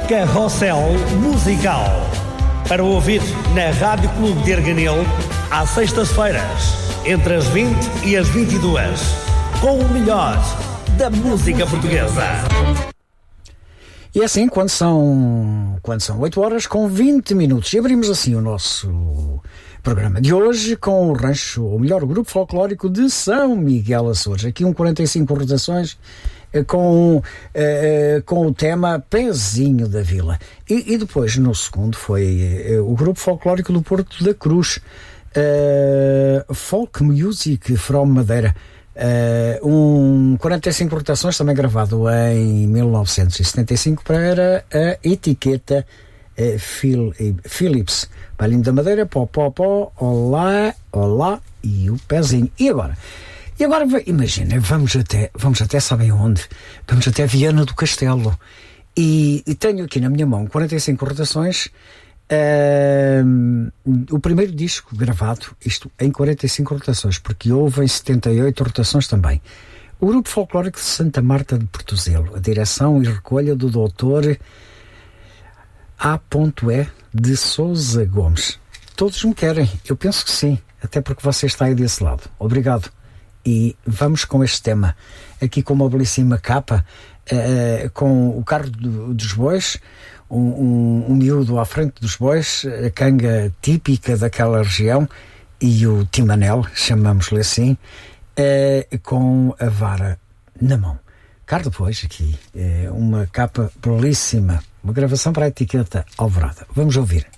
Carrossel Musical. Para ouvir na Rádio Clube de Arganil, às sextas-feiras, entre as 20 e as 22, com o melhor da música portuguesa. E é assim, quando são 8 horas com 20 minutos, e abrimos assim o nosso programa de hoje com o rancho, ou melhor, o grupo folclórico de São Miguel Açores. Aqui 45 rotações com o tema Pezinho da Vila. E depois, no segundo, foi o grupo folclórico do Porto da Cruz, Folk Music from Madeira. 45 rotações, também gravado em 1975 para a etiqueta Philips. Bailinho da Madeira, pó, olá, olá e o pezinho. E agora imagina, vamos até sabem onde? Vamos até Viana do Castelo. E tenho aqui na minha mão 45 rotações. O primeiro disco gravado, isto em 45 rotações, porque houve em 78 rotações também. O grupo folclórico de Santa Marta de Portozelo, a direção e recolha do Dr. A.E. de Sousa Gomes. Todos me querem, eu penso que sim, até porque você está aí desse lado. Obrigado. E vamos com este tema, aqui com uma belíssima capa, com o carro dos bois, um miúdo à frente dos bois, a canga típica daquela região e o timanel, chamamos-lhe assim, com a vara na mão. Carro de bois aqui, uma capa belíssima, uma gravação para a etiqueta Alvorada. Vamos ouvir.